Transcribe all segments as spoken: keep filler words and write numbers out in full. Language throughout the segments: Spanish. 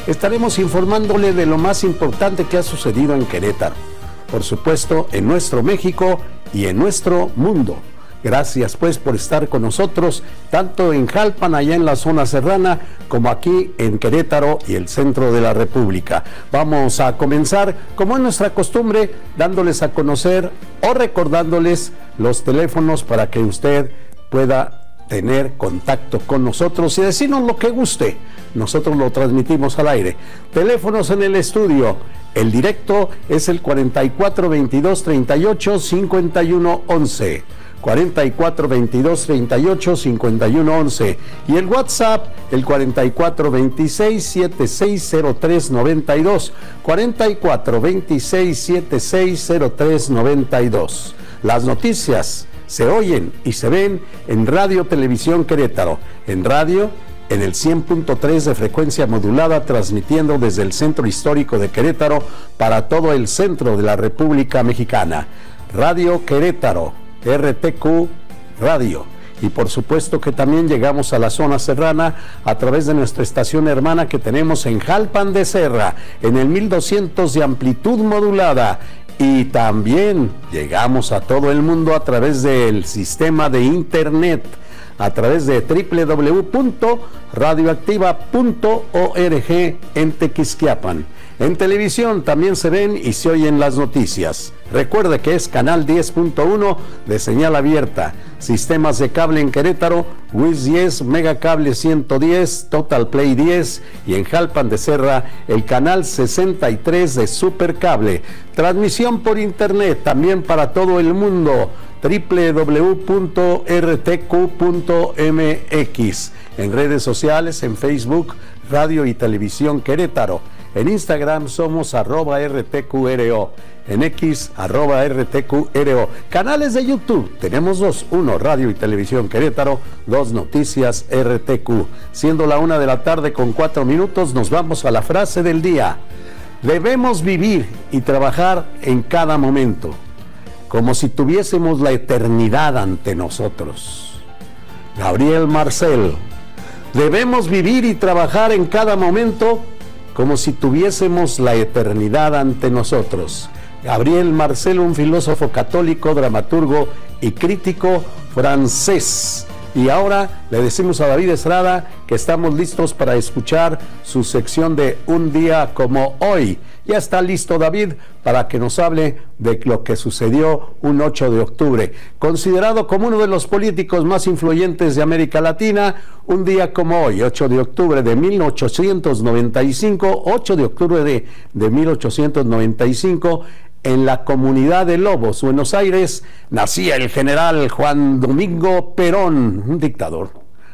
estaremos informándole de lo más importante que ha sucedido en Querétaro, por supuesto en nuestro México y en nuestro mundo. Gracias pues por estar con nosotros, tanto en Jalpan, allá en la zona serrana, como aquí en Querétaro y el centro de la República. Vamos a comenzar, como es nuestra costumbre, dándoles a conocer o recordándoles los teléfonos para que usted pueda tener contacto con nosotros y decirnos lo que guste. Nosotros lo transmitimos al aire. Teléfonos en el estudio. El directo es el cuarenta y cuatro veintidós treinta y ocho cincuenta y uno once. cuarenta y cuatro veintidós treinta y ocho cincuenta y uno once. Y el WhatsApp, el cuarenta y cuatro veintiséis setenta y seis cero tres noventa y dos. cuarenta y cuatro veintiséis setenta y seis cero tres noventa y dos. Las noticias se oyen y se ven en Radio Televisión Querétaro, en radio, en el cien punto tres de frecuencia modulada, transmitiendo desde el Centro Histórico de Querétaro para todo el centro de la República Mexicana. Radio Querétaro, R T Q Radio. Y por supuesto que también llegamos a la zona serrana a través de nuestra estación hermana que tenemos en Jalpan de Serra, en el mil doscientos de amplitud modulada. Y también llegamos a todo el mundo a través del sistema de internet, a través de doble u doble u doble u punto radioactiva punto org en Tequisquiapan. En televisión también se ven y se oyen las noticias. Recuerde que es canal diez punto uno de señal abierta. Sistemas de cable en Querétaro, Wiz diez, Megacable ciento diez, Total Play diez y en Jalpan de Serra el canal sesenta y tres de Supercable. Transmisión por internet también para todo el mundo. doble u doble u doble u punto r t q punto m x. En redes sociales, en Facebook, Radio y Televisión Querétaro. En Instagram somos arroba R T Q R O. En X, arroba R T Q R O. Canales de YouTube, tenemos dos. Uno, Radio y Televisión Querétaro. Dos, Noticias R T Q. Siendo la una de la tarde con cuatro minutos, nos vamos a la frase del día. Debemos vivir y trabajar en cada momento, como si tuviésemos la eternidad ante nosotros. Gabriel Marcel. Debemos vivir y trabajar en cada momento como si tuviésemos la eternidad ante nosotros. Gabriel Marcel, un filósofo católico, dramaturgo y crítico francés. Y ahora le decimos a David Estrada que estamos listos para escuchar su sección de Un día como hoy. Ya está listo David para que nos hable de lo que sucedió un ocho de octubre. Considerado como uno de los políticos más influyentes de América Latina, un día como hoy, ocho de octubre de mil ochocientos noventa y cinco, ocho de octubre de, de mil ochocientos noventa y cinco, en la comunidad de Lobos, Buenos Aires, nacía el general Juan Domingo Perón, un dictador.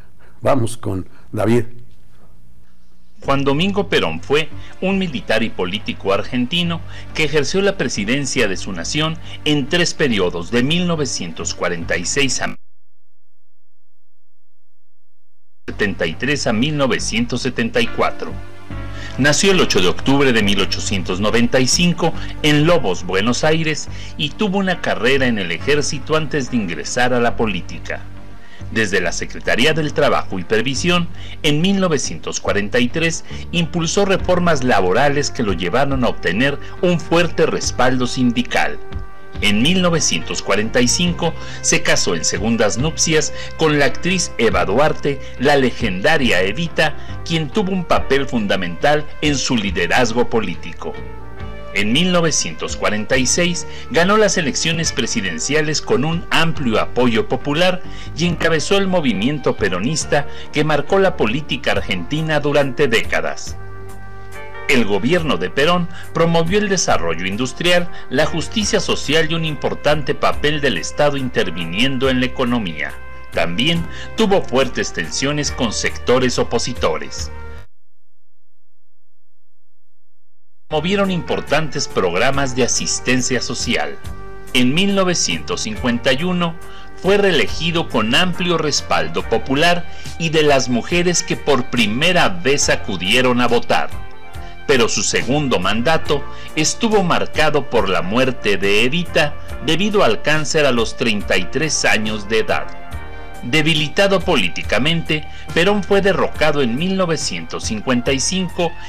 Vamos con David. Juan Domingo Perón fue un militar y político argentino que ejerció la presidencia de su nación en tres periodos de mil novecientos cuarenta y seis a setenta y tres a mil novecientos setenta y cuatro. Nació el ocho de octubre de mil ochocientos noventa y cinco en Lobos, Buenos Aires, y tuvo una carrera en el ejército antes de ingresar a la política. Desde la Secretaría del Trabajo y Previsión, en mil novecientos cuarenta y tres, impulsó reformas laborales que lo llevaron a obtener un fuerte respaldo sindical. En mil novecientos cuarenta y cinco se casó en segundas nupcias con la actriz Eva Duarte, la legendaria Evita, quien tuvo un papel fundamental en su liderazgo político. En mil novecientos cuarenta y seis ganó las elecciones presidenciales con un amplio apoyo popular y encabezó el movimiento peronista que marcó la política argentina durante décadas. El gobierno de Perón promovió el desarrollo industrial, la justicia social y un importante papel del Estado interviniendo en la economía. También tuvo fuertes tensiones con sectores opositores. Promovieron importantes programas de asistencia social. En mil novecientos cincuenta y uno fue reelegido con amplio respaldo popular y de las mujeres que por primera vez acudieron a votar. Pero su segundo mandato estuvo marcado por la muerte de Evita debido al cáncer a los treinta y tres años de edad. Debilitado políticamente, Perón fue derrocado en mil novecientos cincuenta y cinco